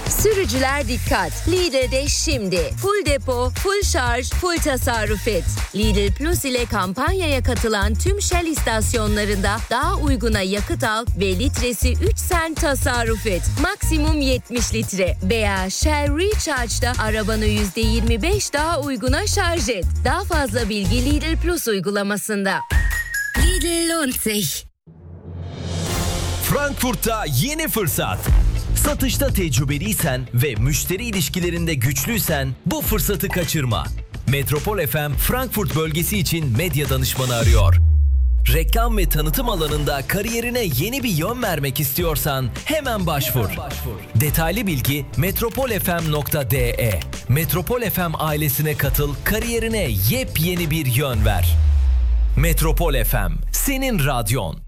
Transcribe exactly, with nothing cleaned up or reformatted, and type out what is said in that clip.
Sürücüler dikkat! Lidl'de şimdi full depo, full şarj, full tasarruf et. Lidl Plus ile kampanyaya katılan tüm Shell istasyonlarında daha uyguna yakıt al ve litresi üç sent tasarruf et. Maksimum yetmiş litre veya Shell Recharge'da arabanı yüzde yirmi beş daha uyguna şarj et. Daha fazla bilgi Lidl Plus uygulamasında. Lidl lohnt sich. Frankfurt'ta yeni fırsat. Satışta tecrübeliysen ve müşteri ilişkilerinde güçlüysen bu fırsatı kaçırma. Metropol F M Frankfurt bölgesi için medya danışmanı arıyor. Reklam ve tanıtım alanında kariyerine yeni bir yön vermek istiyorsan hemen başvur. Detaylı bilgi metropol f m nokta d e. Metropol F M ailesine katıl, kariyerine yepyeni bir yön ver. Metropol F M, senin radyon.